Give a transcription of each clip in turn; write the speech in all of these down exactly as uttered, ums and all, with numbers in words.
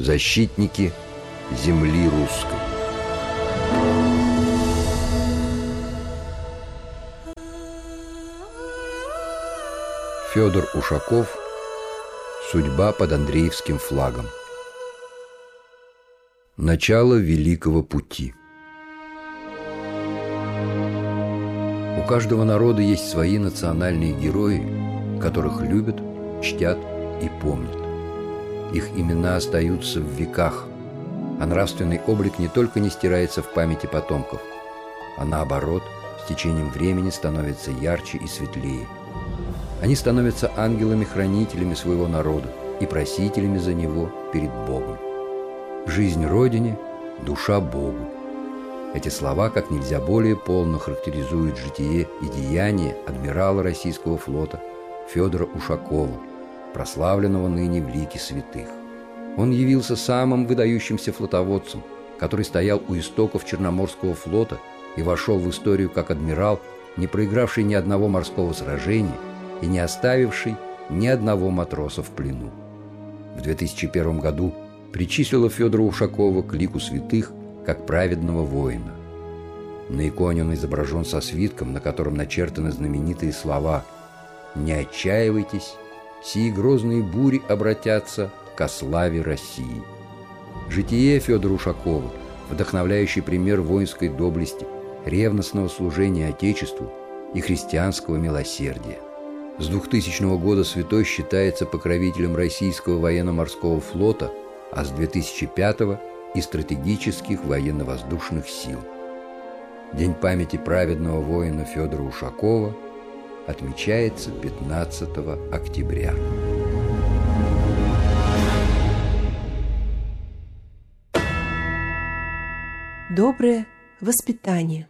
защитники земли русской. Федор Ушаков. Судьба под Андреевским флагом. Начало Великого пути. У каждого народа есть свои национальные герои, которых любят, чтят и помнят. Их имена остаются в веках, а нравственный облик не только не стирается в памяти потомков, а наоборот, с течением времени становится ярче и светлее. Они становятся ангелами-хранителями своего народа и просителями за него перед Богом. Жизнь Родине, душа Богу. Эти слова как нельзя более полно характеризуют житие и деяния адмирала российского флота Федора Ушакова, прославленного ныне в лике святых. Он явился самым выдающимся флотоводцем, который стоял у истоков Черноморского флота и вошел в историю как адмирал, не проигравший ни одного морского сражения и не оставивший ни одного матроса в плену. В две тысячи первом году причислила Федора Ушакова к лику святых как праведного воина. На иконе он изображен со свитком, на котором начертаны знаменитые слова «Не отчаивайтесь, сии грозные бури обратятся ко славе России». Житие Федора Ушакова – вдохновляющий пример воинской доблести, ревностного служения Отечеству и христианского милосердия. С двухтысячного года святой считается покровителем российского военно-морского флота, а с две тысячи пятого – и стратегических военно-воздушных сил. День памяти праведного воина Федора Ушакова отмечается пятнадцатого октября. Доброе воспитание.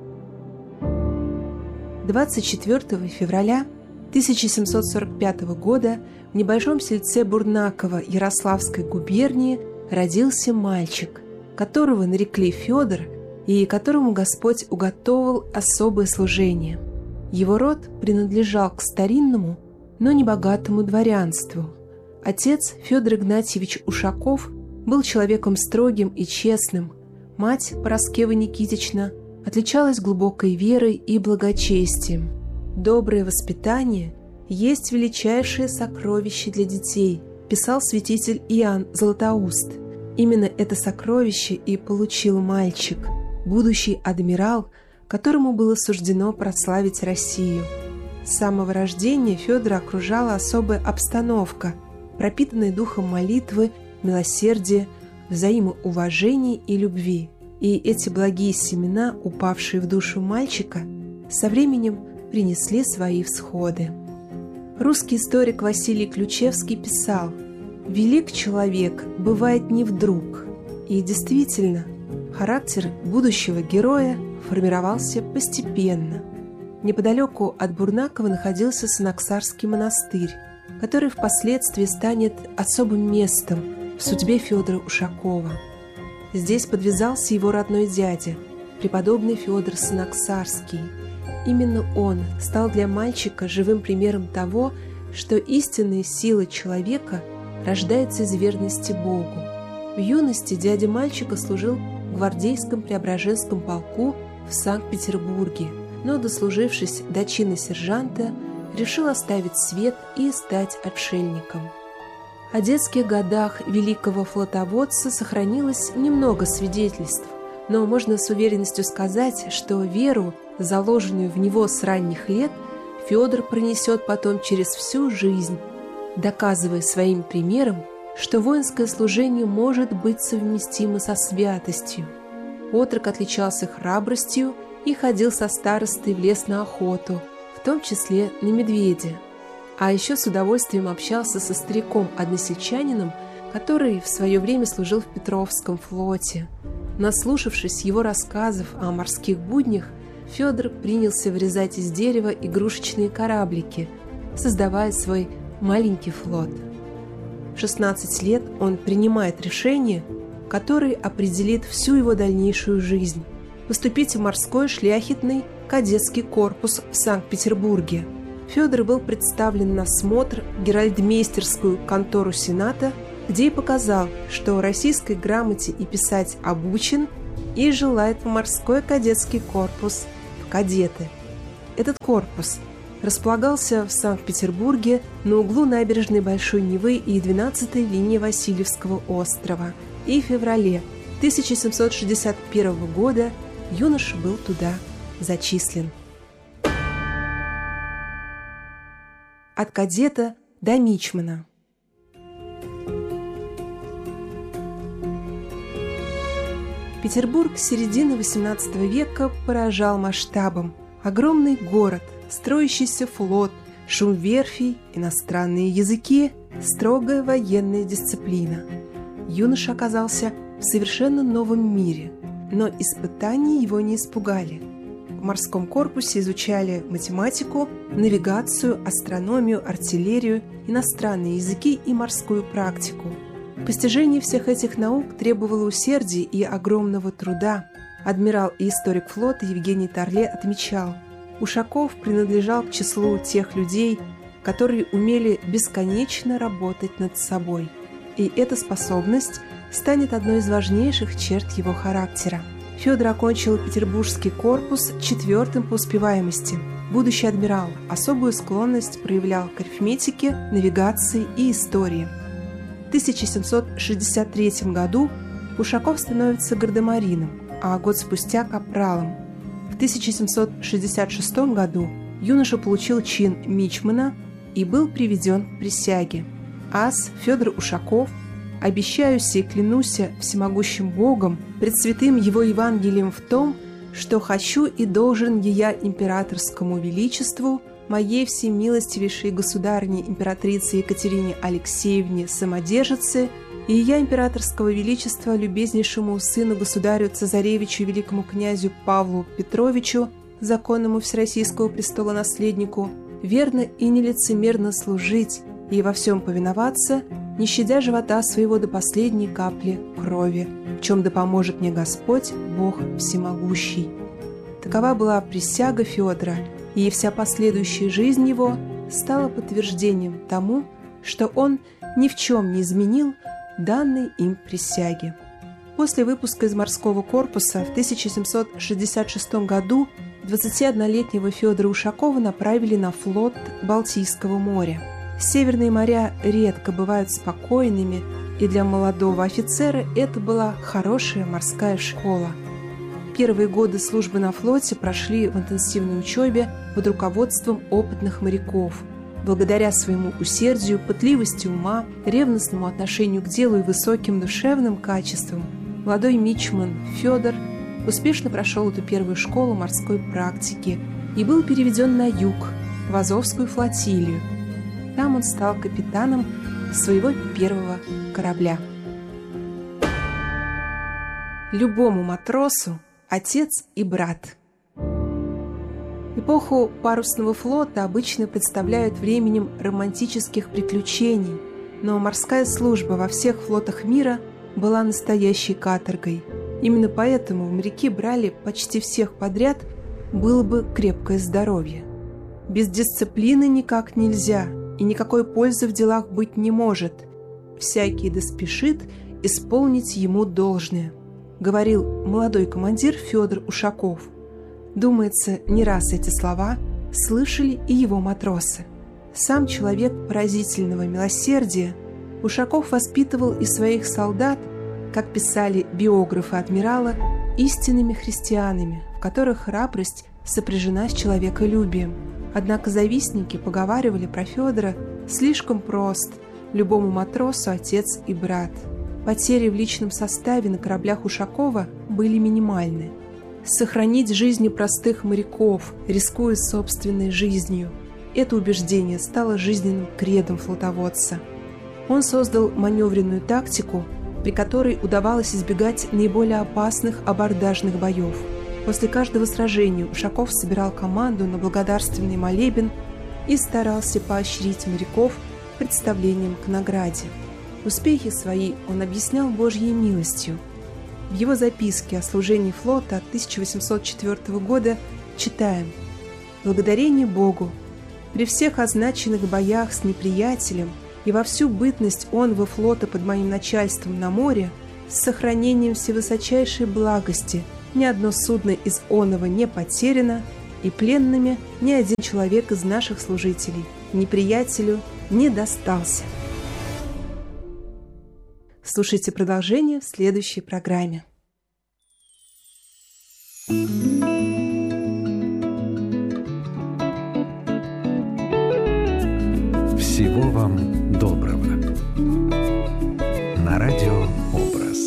двадцать четвёртого февраля тысяча семьсот сорок пятого года в небольшом сельце Бурнаково Ярославской губернии родился мальчик, которого нарекли Федор и которому Господь уготовил особое служение. Его род принадлежал к старинному, но небогатому дворянству. Отец Федор Игнатьевич Ушаков был человеком строгим и честным. Мать Параскева Никитична отличалась глубокой верой и благочестием. «Доброе воспитание есть величайшее сокровище для детей», писал святитель Иоанн Златоуст. Именно это сокровище и получил мальчик, будущий адмирал, которому было суждено прославить Россию. С самого рождения Федора окружала особая обстановка, пропитанная духом молитвы, милосердия, взаимоуважения и любви. И эти благие семена, упавшие в душу мальчика, со временем принесли свои всходы. Русский историк Василий Ключевский писал: «Велик человек бывает не вдруг». И действительно, характер будущего героя формировался постепенно. Неподалеку от Бурнакова находился Санаксарский монастырь, который впоследствии станет особым местом в судьбе Федора Ушакова. Здесь подвязался его родной дядя, преподобный Федор Санаксарский. Именно он стал для мальчика живым примером того, что истинная сила человека рождается из верности Богу. В юности дядя мальчика служил в гвардейском Преображенском полку в Санкт-Петербурге, но, дослужившись до чина сержанта, решил оставить свет и стать отшельником. О детских годах великого флотоводца сохранилось немного свидетельств, но можно с уверенностью сказать, что веру, заложенную в него с ранних лет, Федор пронесет потом через всю жизнь, доказывая своим примером, что воинское служение может быть совместимо со святостью. Отрок отличался храбростью и ходил со старостой в лес на охоту, в том числе на медведя. А еще с удовольствием общался со стариком-односельчанином, который в свое время служил в Петровском флоте. Наслушавшись его рассказов о морских буднях, Федор принялся вырезать из дерева игрушечные кораблики, создавая свой маленький флот. В шестнадцать лет он принимает решение, которое определит всю его дальнейшую жизнь – поступить в морской шляхетный кадетский корпус в Санкт-Петербурге. Федор был представлен на смотр в геральдмейстерскую контору Сената где и показал, что российской грамоте и писать обучен и желает в морской кадетский корпус, в кадеты. Этот корпус располагался в Санкт-Петербурге на углу набережной Большой Невы и двенадцатой линии Васильевского острова, и в феврале тысяча семьсот шестьдесят первого года юноша был туда зачислен. От кадета до мичмана. Петербург середины восемнадцатого века поражал масштабом. Огромный город, строящийся флот, шум верфей, иностранные языки, строгая военная дисциплина. Юноша оказался в совершенно новом мире, но испытания его не испугали. В морском корпусе изучали математику, навигацию, астрономию, артиллерию, иностранные языки и морскую практику. Постижение всех этих наук требовало усердия и огромного труда. Адмирал и историк флота Евгений Торле отмечал: Ушаков принадлежал к числу тех людей, которые умели бесконечно работать над собой. И эта способность станет одной из важнейших черт его характера. Федор окончил Петербургский корпус четвертым по успеваемости. Будущий адмирал особую склонность проявлял к арифметике, навигации и истории. В тысяча семьсот шестьдесят третьем году Ушаков становится гардемарином, а год спустя – капралом. В тысяча семьсот шестьдесят шестом году юноша получил чин мичмана и был приведен к присяге. Ас Федор Ушаков: «Обещаюсь и клянусь всемогущим Богом, пред святым его Евангелием в том, что хочу и должен я императорскому величеству, моей всемилостивейшей государыне императрице Екатерине Алексеевне Самодержице, и я императорского величества любезнейшему сыну государю цесаревичу великому князю Павлу Петровичу, законному всероссийского престола наследнику, верно и нелицемерно служить и во всем повиноваться, не щадя живота своего до последней капли крови, в чем да поможет мне Господь, Бог всемогущий». Такова была присяга Федора, и вся последующая жизнь его стала подтверждением тому, что он ни в чем не изменил данной им присяги. После выпуска из морского корпуса в тысяча семьсот шестьдесят шестом году двадцатиоднолетнего Федора Ушакова направили на флот Балтийского моря. Северные моря редко бывают спокойными, и для молодого офицера это была хорошая морская школа. Первые годы службы на флоте прошли в интенсивной учебе под руководством опытных моряков. Благодаря своему усердию, пытливости ума, ревностному отношению к делу и высоким душевным качествам, молодой мичман Федор успешно прошел эту первую школу морской практики и был переведен на юг, в Азовскую флотилию. Там он стал капитаном своего первого корабля. Любому матросу отец и брат. Эпоху парусного флота обычно представляют временем романтических приключений, но морская служба во всех флотах мира была настоящей каторгой. Именно поэтому моряки брали почти всех подряд, было бы крепкое здоровье. Без дисциплины никак нельзя, и никакой пользы в делах быть не может. Всякий да спешит исполнить ему должное, говорил молодой командир Федор Ушаков. Думается, не раз эти слова слышали и его матросы. Сам человек поразительного милосердия, Ушаков воспитывал и своих солдат, как писали биографы адмирала, истинными христианами, в которых храбрость сопряжена с человеколюбием. Однако завистники поговаривали про Федора: слишком прост, любому матросу отец и брат. Потери в личном составе на кораблях Ушакова были минимальны. Сохранить жизни простых моряков, рискуя собственной жизнью – это убеждение стало жизненным кредом флотоводца. Он создал маневренную тактику, при которой удавалось избегать наиболее опасных абордажных боев. После каждого сражения Ушаков собирал команду на благодарственный молебен и старался поощрить моряков представлением к награде. Успехи свои он объяснял Божьей милостью. В его записке о служении флота от тысяча восемьсот четвёртого года читаем: «Благодарение Богу! При всех означенных боях с неприятелем и во всю бытность онного флота под моим начальством на море с сохранением всевысочайшей благости ни одно судно из оного не потеряно, и пленными ни один человек из наших служителей неприятелю не достался. Слушайте продолжение в следующей программе. Всего вам доброго. На радио «Образ».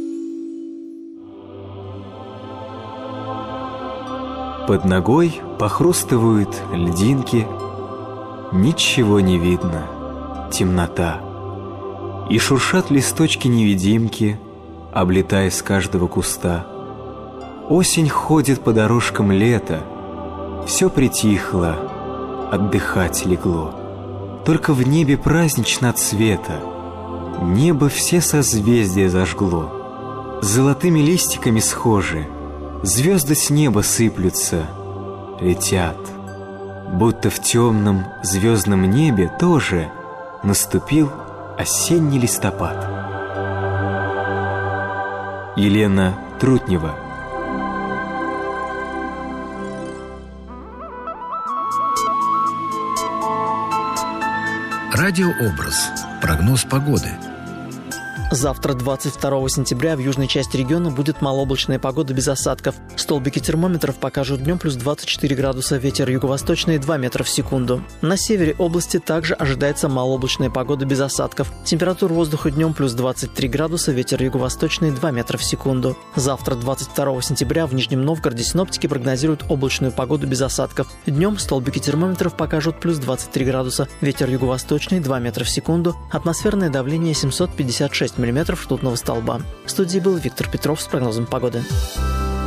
Под ногой похрустывают льдинки, ничего не видно, темнота. И шуршат листочки-невидимки, облетая с каждого куста. Осень ходит по дорожкам лета, все притихло, отдыхать легло. Только в небе празднично цвета, небо все созвездия зажгло. Золотыми листиками схожи, звезды с неба сыплются, летят. Будто в темном звездном небе тоже наступил осенний листопад. Елена Трутнева. Радиообраз. Прогноз погоды. Завтра, двадцать второго сентября, в южной части региона будет малооблачная погода без осадков. Столбики термометров покажут днем плюс двадцать четыре градуса, ветер юго-восточный два метра в секунду. На севере области также ожидается малооблачная погода без осадков. Температура воздуха днем плюс двадцать три градуса, ветер юго-восточный два метра в секунду. Завтра, двадцать второго сентября, в Нижнем Новгороде синоптики прогнозируют облачную погоду без осадков. Днем столбики термометров покажут плюс двадцать три градуса, ветер юго-восточный два метра в секунду, атмосферное давление семьсот пятьдесят шесть миллиметров ртутного столба. В студии был Виктор Петров с прогнозом погоды.